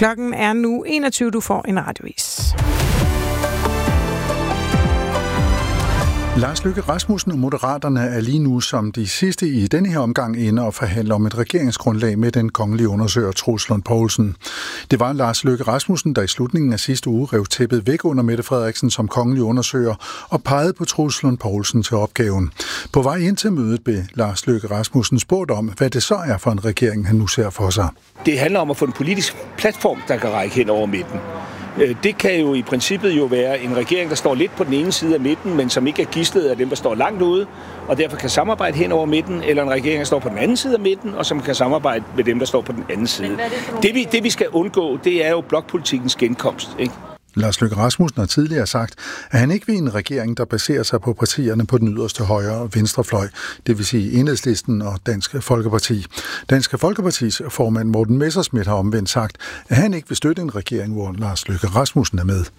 Klokken er nu 21, du får en radiovis. Lars Løkke Rasmussen og Moderaterne er lige nu som de sidste i denne her omgang inde og forhandler om et regeringsgrundlag med den kongelige undersøger Troels Lund Poulsen. Det var Lars Løkke Rasmussen, der i slutningen af sidste uge rev tæppet væk under Mette Frederiksen som kongelig undersøger og pegede på Troels Lund Poulsen til opgaven. På vej ind til mødet blev Lars Løkke Rasmussen spurgt om, hvad det så er for en regering, han nu ser for sig. Det handler om at få en politisk platform, der kan række hen over midten. Det kan jo i princippet jo være en regering, der står lidt på den ene side af midten, men som ikke er gidslet af dem, der står langt ude, og derfor kan samarbejde hen over midten, eller en regering, der står på den anden side af midten, og som kan samarbejde med dem, der står på den anden side. Det vi skal undgå, det er jo blokpolitikkens genkomst, ikke? Lars Løkke Rasmussen har tidligere sagt, at han ikke vil en regering, der baserer sig på partierne på den yderste højre og venstrefløj, det vil sige Enhedslisten og Dansk Folkeparti. Dansk Folkepartis formand Morten Messerschmidt har omvendt sagt, at han ikke vil støtte en regering, hvor Lars Løkke Rasmussen er med.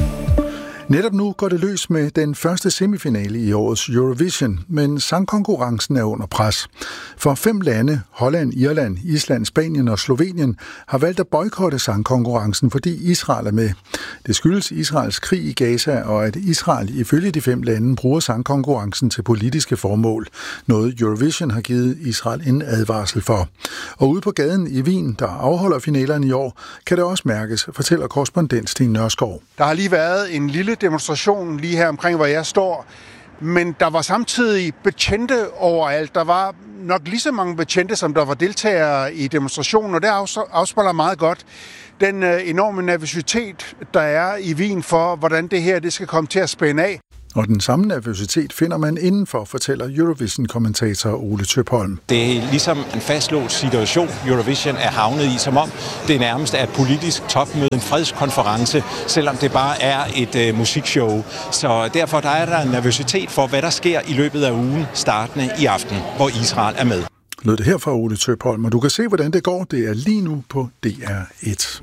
Netop nu går det løs med den første semifinale i årets Eurovision, men sangkonkurrencen er under pres. For 5 lande, Holland, Irland, Island, Spanien og Slovenien, har valgt at boykotte sangkonkurrencen, fordi Israel er med. Det skyldes Israels krig i Gaza, og at Israel ifølge de 5 lande bruger sangkonkurrencen til politiske formål. Noget Eurovision har givet Israel en advarsel for. Og ude på gaden i Wien, der afholder finalerne i år, kan det også mærkes, fortæller korrespondent Sten Nørskov. Der har lige været en lille demonstration lige her omkring, hvor jeg står. Men der var samtidig betjente overalt. Der var nok lige så mange betjente, som der var deltagere i demonstrationen, og det afspejler meget godt den enorme nervøsitet, der er i Wien for, hvordan det her det skal komme til at spænde af. Og den samme nervøsitet finder man indenfor, fortæller Eurovision-kommentator Ole Tøpholm. Det er ligesom en fastlåst situation, Eurovision er havnet i, som om det nærmest er et politisk topmøde, en fredskonference, selvom det bare er et musikshow. Så derfor der er der en nervøsitet for, hvad der sker i løbet af ugen, startende i aften, hvor Israel er med. Lød det her fra Ole Tøpholm, og du kan se, hvordan det går. Det er lige nu på DR1.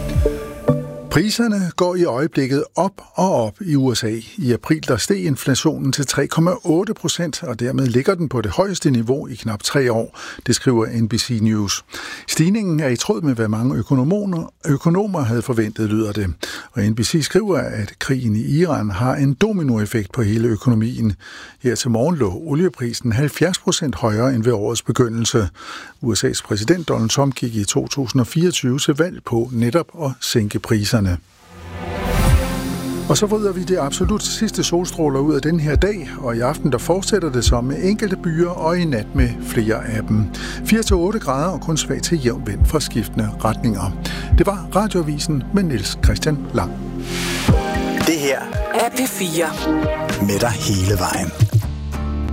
Priserne går i øjeblikket op og op i USA. I april der steg inflationen til 3,8%, og dermed ligger den på det højeste niveau i knap 3 år, det skriver NBC News. Stigningen er i tråd med, hvad mange økonomer havde forventet, lyder det. Og NBC skriver, at krigen i Iran har en dominoeffekt på hele økonomien. Her til morgen lå olieprisen 70% højere end ved årets begyndelse. USA's præsident Donald Trump gik i 2024 til valg på netop at sænke priserne. Og så vrider vi det absolut sidste solstråler ud af den her dag, og i aften der fortsætter det så med enkelte byer og i nat med flere af dem. 4-8 grader og kun svag til jævn vind fra skiftende retninger. Det var Radioavisen med Niels Christian Lang. Det her er P4 med dig hele vejen.